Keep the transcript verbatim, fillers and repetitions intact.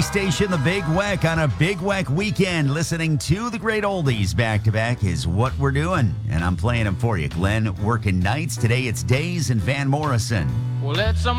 country station, The Big Weck, on a Big Weck weekend. Listening to the great oldies back-to-back is what we're doing, and I'm playing them for you. Glenn working nights. Today it's Days and Van Morrison. Well, it's a